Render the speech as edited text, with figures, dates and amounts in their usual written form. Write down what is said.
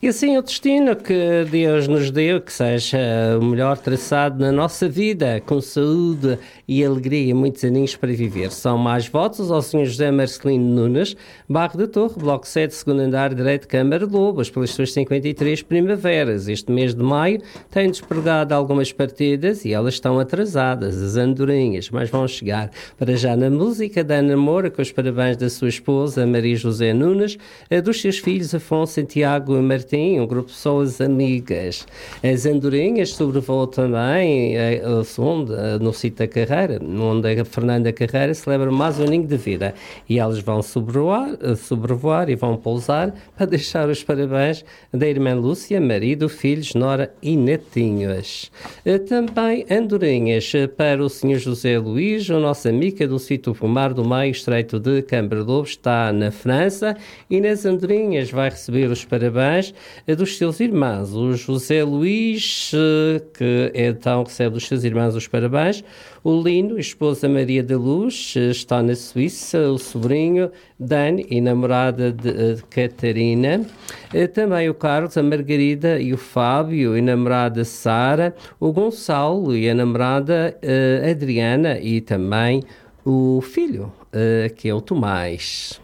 E assim o destino que Deus nos deu, que seja o melhor traçado na nossa vida, com saúde e alegria, muitos aninhos para viver. São mais votos ao Sr. José Marcelino Nunes, Barro da Torre, Bloco 7, segundo andar, direito, Câmara de Lobos, pelas suas 53 primaveras. Este mês de maio tem despregado algumas partidas e elas estão atrasadas, as andorinhas, mas vão chegar. Para já na música da Ana Moura, com os parabéns da sua esposa, Maria José Nunes, dos seus filhos Afonso, Santiago e Martim, um grupo de pessoas amigas. As andorinhas sobrevoam também no sítio da Carreira, onde a Fernanda Carreira celebra mais um aninho de vida. E elas vão sobrevoar e vão pousar para deixar os parabéns da irmã Lúcia, marido, filhos, nora e netinhos. Também andorinhas para o Sr. José Luís, o nosso amigo do sítio Pomar do Meio, estreito de Câmara de Lobos, está na França, e nas andorinhas vai receber os parabéns dos seus irmãos. O José Luís, que então recebe dos seus irmãos os parabéns. O Lino, esposa Maria da Luz, está na Suíça. O sobrinho Dani e namorada de Catarina. Também o Carlos, a Margarida e o Fábio e namorada Sara. O Gonçalo e a namorada Adriana, e também o filho, que é o Tomás.